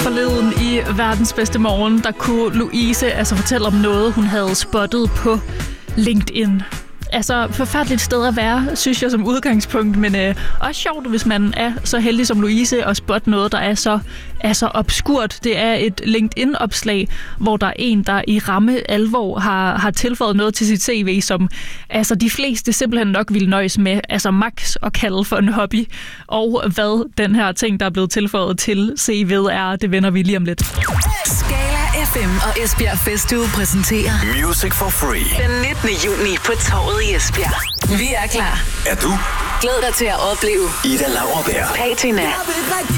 forleden i Verdens Bedste Morgen, der kunne Louise altså fortælle om noget, hun havde spottet på LinkedIn. Altså, forfærdeligt sted at være, synes jeg som udgangspunkt, men også sjovt, hvis man er så heldig som Louise at spotte noget, der er så obskurt. Det er et LinkedIn-opslag, hvor der er en, der i ramme alvor har tilføjet noget til sit CV, som altså de fleste simpelthen nok ville nøjes med, altså max at kalde for en hobby. Og hvad den her ting, der er blevet tilføjet til CV'et er, det vender vi lige om lidt. Skala FM og Esbjerg Festuge præsenterer Music for Free. Den 19. juni på Torvet i Esbjerg. Vi er klar. Er du? Glæd dig til at opleve Ida Lauerberg, Patina,